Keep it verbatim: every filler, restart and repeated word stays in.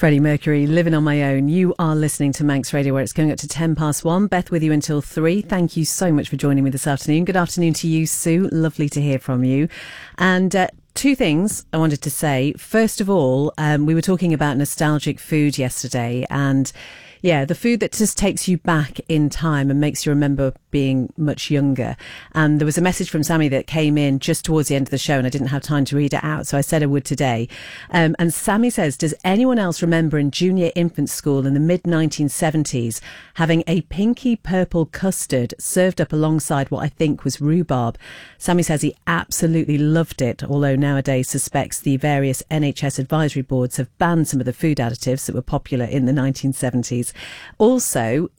Freddie Mercury, Living on My Own. You are listening to Manx Radio, where it's going up to ten past one. Beth with you until three. Thank you so much for joining me this afternoon. Good afternoon to you, Sue. Lovely to hear from you. And uh, two things I wanted to say. First of all, um, we were talking about nostalgic food yesterday, and yeah, the food that just takes you back in time and makes you remember being much younger. And there was a message from Sammy that came in just towards the end of the show, and I didn't have time to read it out, so I said I would today. Um, and Sammy says, does anyone else remember in junior infant school in the mid nineteen seventies having a pinky purple custard served up alongside what I think was rhubarb? Sammy says he absolutely loved it, although nowadays suspects the various N H S advisory boards have banned some of the food additives that were popular in the nineteen seventies. Also,